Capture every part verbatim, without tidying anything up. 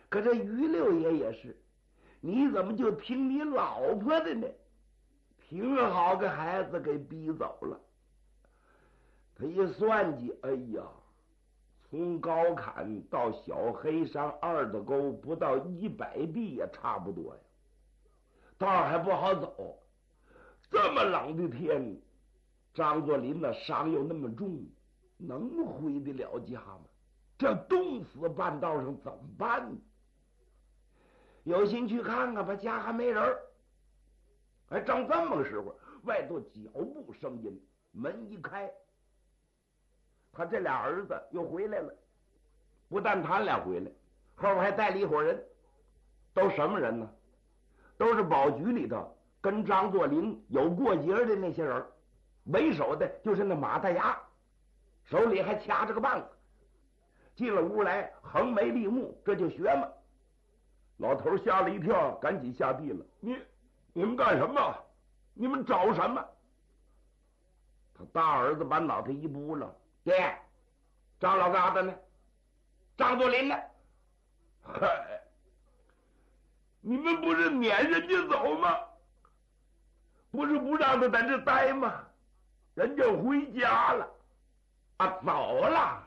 可这于六爷也是，你怎么就听你老婆的呢？挺好个孩子给逼走了。他一算计，哎呀，从高坎到小黑山二的沟不到一百臂也差不多呀，道还不好走。这么冷的天，张作霖的伤又那么重，能回得了家吗？这冻死半道上怎么办呢？有心去看看吧，家还没人儿。哎，正这么个时候，外头脚步声音，门一开，他这俩儿子又回来了。不但他俩回来，后边还带了一伙人。都什么人呢？都是保局里头跟张作霖有过节的那些人，为首的就是那马大牙，手里还掐着个棒子。进了屋来，横眉立目，这就学嘛。老头吓了一跳，赶紧下地了。你你们干什么？你们找什么？他大儿子把脑袋一拨了，爹，张老疙瘩呢？张作霖呢？嗨，你们不是撵人家走吗？不是不让他在这待吗？人家回家了啊，走了。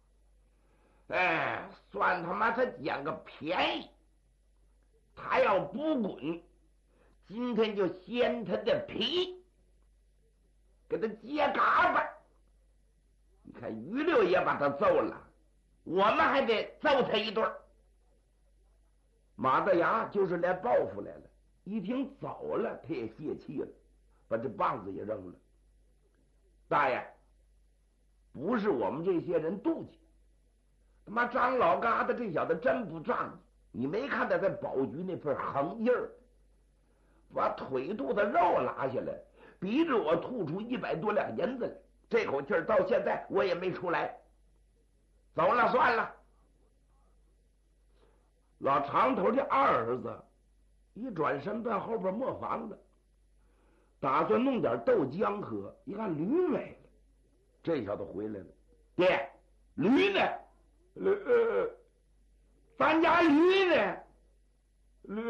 哎，算他妈他捡个便宜，他要不滚，今天就掀他的皮，给他揭嘎巴。你看于六爷把他揍了，我们还得揍他一顿。马大牙就是来报复来了，一听走了，他也泄气了，把这棒子也扔了。大爷，不是我们这些人妒忌，他妈张老疙瘩这小子真不仗义，你没看他在保局那份横劲儿，把腿肚子肉拉下来，逼着我吐出一百多两银子来，这口气儿到现在我也没出来。走了算了。老长头的二儿子一转身奔后边磨房子，打算弄点豆浆喝，一看驴没了，这小子回来了。爹，驴呢？呃，咱家驴呢？驴，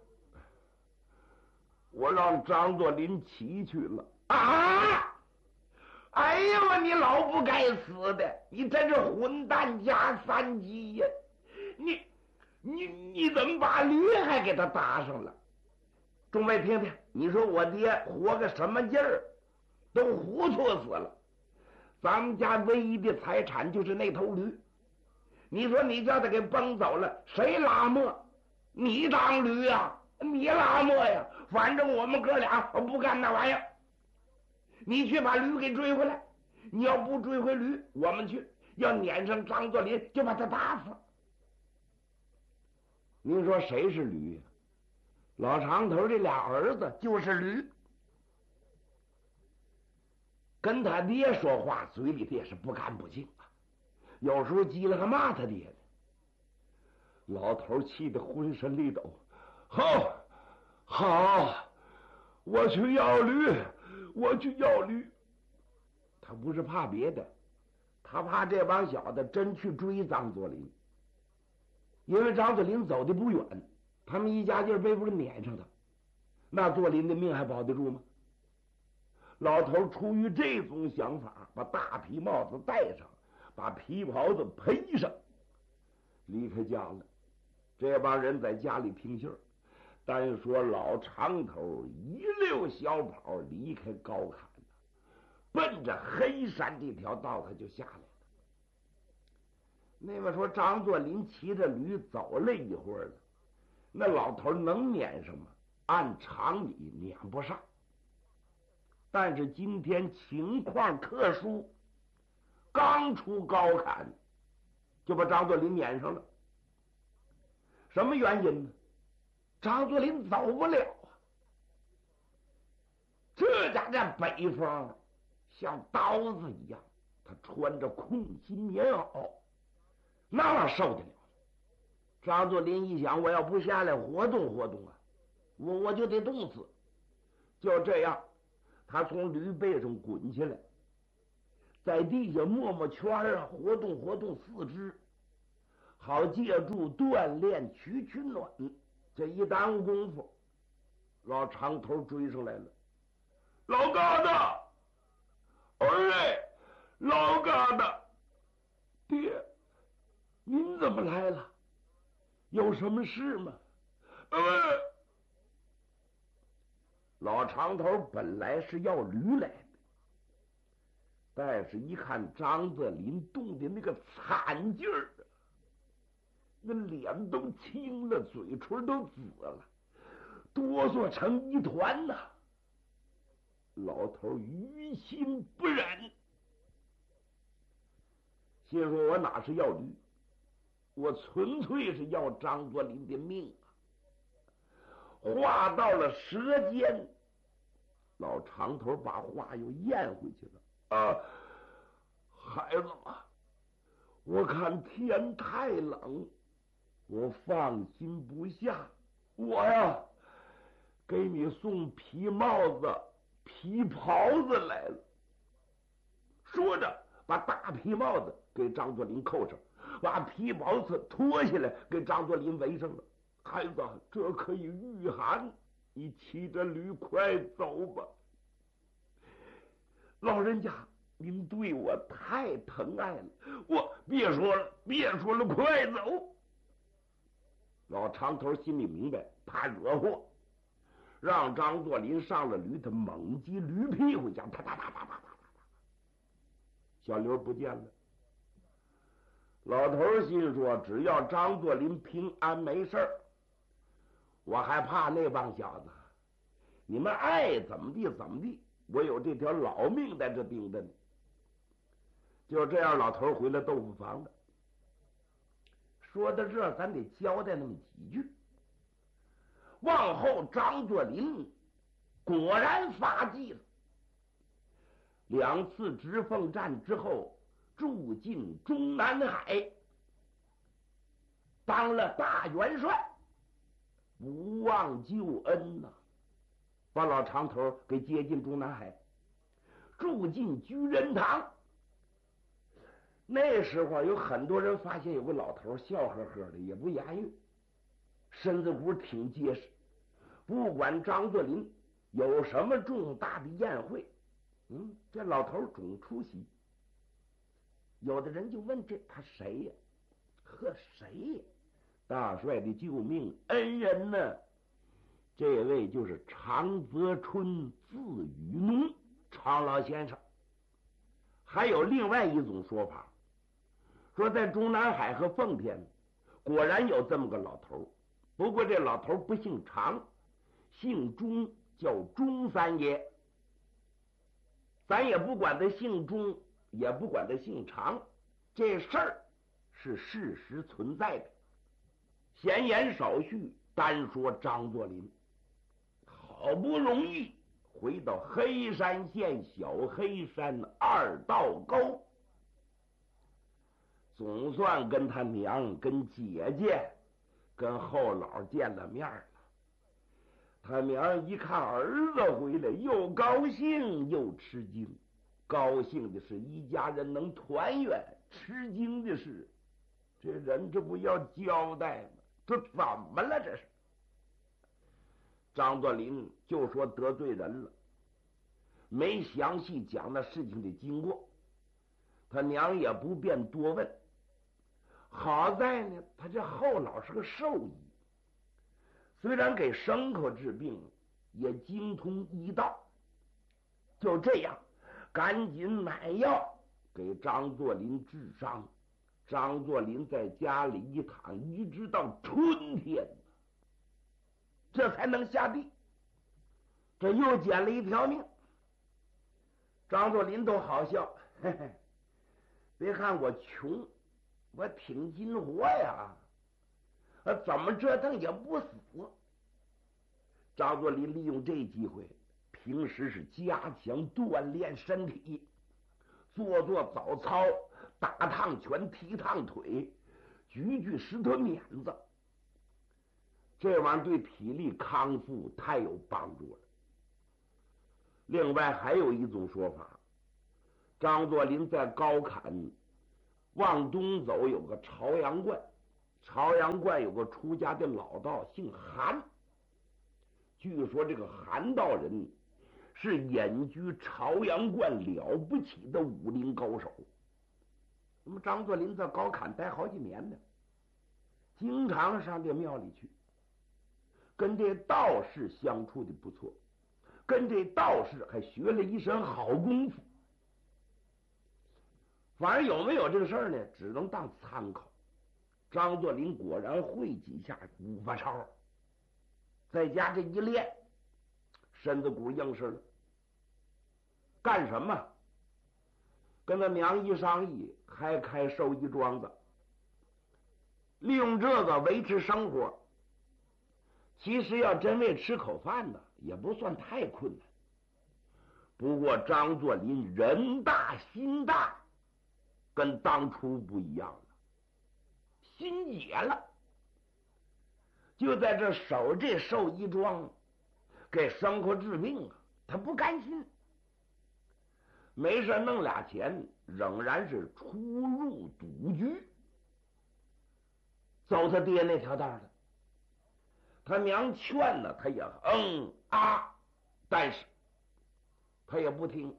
我让张作霖骑去了。啊！哎呦，你老不该死的，你真是混蛋加三级呀！你你你怎么把驴还给他搭上了？众位听听，你说我爹活个什么劲儿，都糊涂死了。咱们家唯一的财产就是那头驴，你说你叫他给崩走了，谁拉磨？你当驴呀？你拉磨呀？反正我们哥俩不干那玩意儿。你去把驴给追回来，你要不追回驴，我们去，要撵上张作霖就把他打死。您说谁是驴呀？老长头这俩儿子就是驴。跟他爹说话，嘴里他也是不干不净啊，有时候急了还骂他爹呢。老头气得浑身力抖，好，好，我去要驴，我去要驴。他不是怕别的，他怕这帮小子真去追张作霖，因为张作霖走的不远，他们一家劲儿背不是撵上他，那作霖的命还保得住吗？老头出于这种想法，把大皮帽子戴上，把皮袍子披上，离开家了。这帮人在家里听信儿，单说老长头一溜小跑离开高坎，奔着黑山这条道他就下来了。那么说张作霖骑着驴走了一会儿了，那老头能撵上吗？按常理撵不上。但是今天情况特殊，刚出高坎就把张作霖撵上了。什么原因呢？张作霖走不了啊！这家这北风像刀子一样，他穿着空心棉袄，哪受得了？张作霖一想，我要不下来活动活动啊，我我就得冻死。就这样，他从驴背上滚下来，在地下摸摸圈啊，活动活动四肢， 好借助锻炼取取暖。这一当功夫，老长头追上来了。老疙瘩，儿哎，老疙瘩，爹，您怎么来了？有什么事吗？呃，老长头本来是要驴来的，但是一看张作霖冻的那个惨劲儿，那脸都青了，嘴唇都紫了，哆嗦成一团呐。老头于心不忍，心说我哪是要驴，我纯粹是要张作霖的命啊！话到了舌尖，老长头把话又咽回去了。啊，孩子嘛，我看天太冷，我放心不下，我呀给你送皮帽子皮袍子来了。说着把大皮帽子给张作霖扣上，把皮袍子脱下来给张作霖围上了。孩子，这可以御寒，你骑着驴快走吧。老人家您对我太疼爱了，我别说了别说了，快走。老长头心里明白，怕惹祸，让张作霖上了驴，他猛击驴屁股，讲啪啪啪啪啪啪啪，小刘不见了。老头心说，只要张作霖平安没事儿，我还怕那帮小子？你们爱怎么地怎么地，我有这条老命在这盯着呢。就这样，老头回了豆腐房了。说到这儿，咱得交代那么几句。往后张作霖果然发迹了，两次直奉战之后，驻进中南海，当了大元帅，不忘旧恩呐、啊，把老长头给接进中南海，住进居仁堂。那时候有很多人发现有个老头笑呵呵的，也不言语，身子骨挺结实，不管张作霖有什么重大的宴会，嗯，这老头总出席。有的人就问，这他谁呀？呵，谁呀？大帅的救命恩人呢？这位就是常泽春字雨农常老先生。还有另外一种说法，说在中南海和奉天果然有这么个老头，不过这老头不姓常，姓钟，叫钟三爷。咱也不管他姓钟，也不管他姓常，这事儿是事实存在的。闲言少叙，单说张作霖好不容易回到黑山县小黑山二道沟，总算跟他娘、跟姐姐、跟后老见了面了。他娘一看儿子回来，又高兴又吃惊。高兴的是一家人能团圆，吃惊的是这人这不要交代吗？这怎么了？这是张作霖就说得罪人了，没详细讲那事情的经过，他娘也不便多问。好在呢，他这后老是个兽医，虽然给牲口治病，也精通医道。就这样，赶紧买药给张作霖治伤。张作霖在家里一躺，一直到春天，这才能下地。这又捡了一条命。张作霖都好笑，嘿嘿，别看我穷，我挺筋活呀，怎么折腾也不死。张作霖利用这机会，平时是加强锻炼身体，做做早操，打趟拳，踢趟腿，举举石头碾子，这玩意儿对体力康复太有帮助了。另外还有一种说法，张作霖在高坎往东走有个朝阳观， 朝阳观有个出家的老道，姓韩。据说这个韩道人是隐居朝阳观了不起的武林高手。那么张作霖在高坎待好几年呢，经常上这庙里去，跟这道士相处的不错，跟这道士还学了一身好功夫。反正有没有这个事儿呢，只能当参考。张作霖果然会几下五法超，在家这一练，身子骨硬实了。干什么？跟他娘一商议，还开寿衣庄子，利用这个维持生活。其实要真为吃口饭呢，也不算太困难。不过张作霖人大心大，跟当初不一样了，心野了，就在这守这寿衣庄，给生活治病啊，他不甘心。没事弄俩钱，仍然是出入赌局，走他爹那条道的。他娘劝了，他也嗯啊，但是他也不听。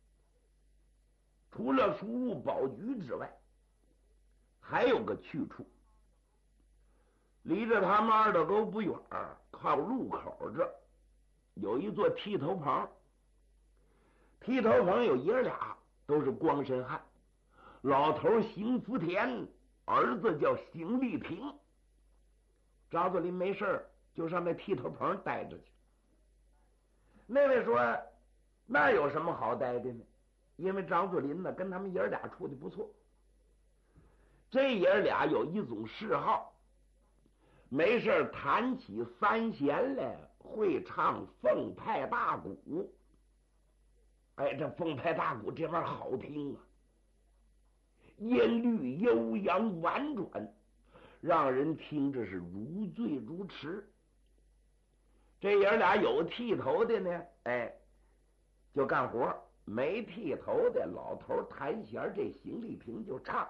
除了出入宝局之外，还有个去处，离着他们二道沟不远，靠路口这有一座剃头棚。剃头棚有爷俩，都是光身汉，老头邢福田，儿子叫邢立平。张作霖没事就上那剃头棚待着去。那位说那有什么好待的呢？因为张作霖呢跟他们爷俩处的不错。这爷俩有一种嗜好，没事弹起三弦来，会唱凤派大鼓。哎，这凤派大鼓这玩意儿好听啊，音律悠扬婉转，让人听着是如醉如痴。这爷俩有剃头的呢，哎，就干活；没剃头的，老头弹弦，这邢立平就唱。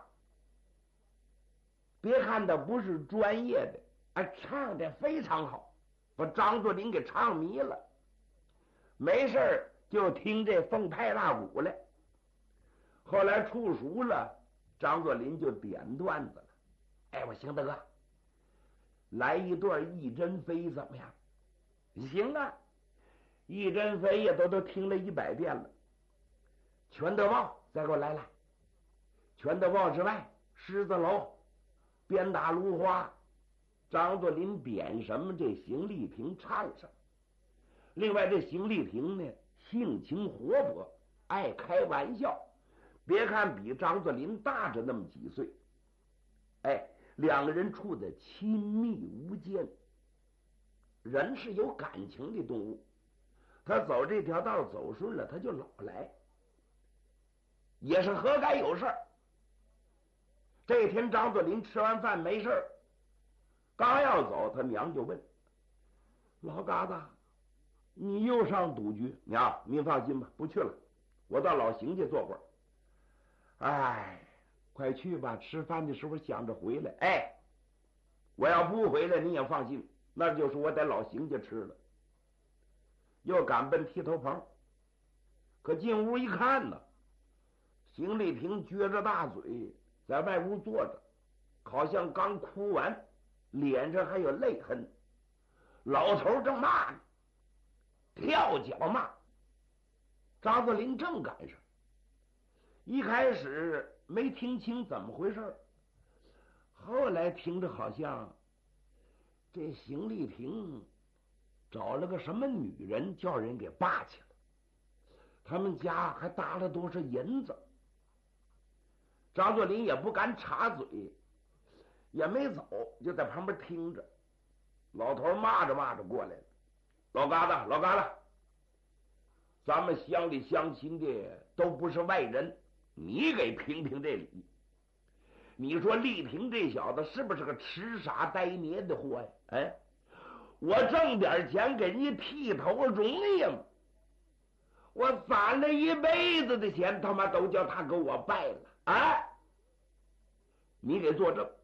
别看他不是专业的，哎，唱的非常好，把张作霖给唱迷了。没事就听这凤派大鼓来。后来处熟了，张作霖就点段子了。哎，我邢大哥，来一段一针飞怎么样？行啊，一针飞也都都听了一百遍了。全德报再给我来来。全德报之外，狮子楼、鞭打芦花，张作霖点什么，这邢立平唱什么。另外这邢立平呢，性情活泼，爱开玩笑。别看比张作霖大着那么几岁，哎，两个人处得亲密无间。人是有感情的动物，他走这条道走顺了，他就老来，也是何该有事儿。这天张作霖吃完饭没事儿，刚要走，他娘就问：“老嘎子，你又上赌局？娘，您放心吧，不去了，我到老邢家坐会儿。”哎，快去吧，吃饭的时候想着回来。哎，我要不回来你也放心，那就是我在老邢家吃了。又赶奔剃头棚，可进屋一看呢，邢立平撅着大嘴在外屋坐着，好像刚哭完，脸上还有泪痕。老头正骂呢，跳脚骂。张作霖正赶上，一开始没听清怎么回事，后来听着好像这邢立平找了个什么女人，叫人给扒去了，他们家还搭了多少银子。张作霖也不敢插嘴，也没走，就在旁边听着。老头骂着骂着过来了：“老疙瘩，老疙瘩，咱们乡里乡亲的都不是外人，你给评评这理。你说立平这小子是不是个痴傻呆捏的货呀？哎，我挣点钱给你剃头容易吗？我攒了一辈子的钱，他妈都叫他给我败了。哎，你给作证，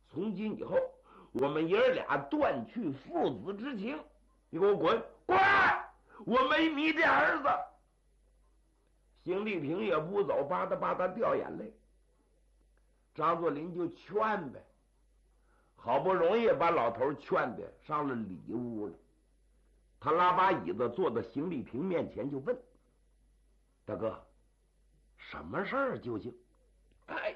从今以后，我们爷儿俩断去父子之情。你给我滚滚！我没你这儿子。邢丽萍也不走，吧嗒吧嗒掉眼泪。张作霖就劝呗，好不容易把老头劝的上了里屋了。他拉把椅子坐到邢丽萍面前，就问：“大哥，什么事儿究竟？”哎，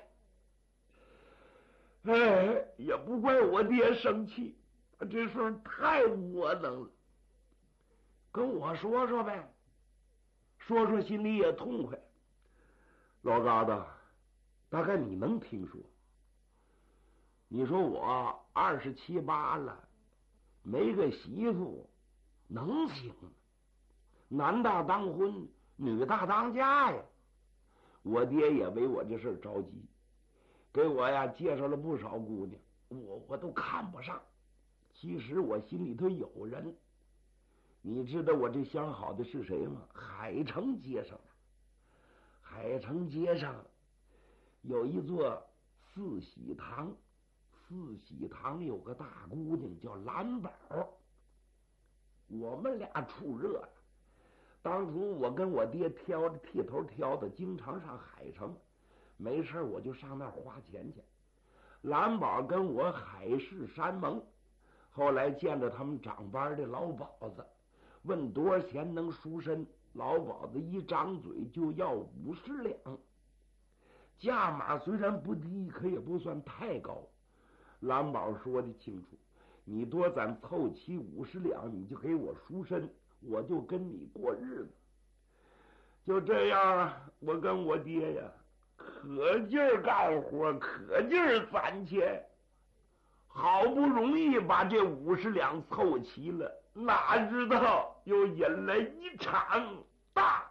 哎，也不怪我爹生气，这事儿太窝囊了。跟我说说呗，说说心里也痛快。老疙瘩，大概你能听说。你说我二十七八了，没个媳妇，能行吗？男大当婚，女大当嫁呀。我爹也为我这事着急，给我呀介绍了不少姑娘，我我都看不上。其实我心里头有人。你知道我这相好的是谁吗？海城街上。海城街上有一座四喜堂，四喜堂有个大姑娘叫蓝宝，我们俩处热了。当初我跟我爹挑着剃头挑的，经常上海城，没事我就上那儿花钱去。蓝宝跟我海誓山盟，后来见着他们长班的老鸨子，问多少钱能赎身，老鸨子一张嘴就要五十两，价码虽然不低，可也不算太高。蓝宝说的清楚，你多攒凑齐五十两，你就给我赎身，我就跟你过日子。就这样，我跟我爹呀，可劲儿干活，可劲儿攒钱，好不容易把这五十两凑齐了，哪知道又引来一场大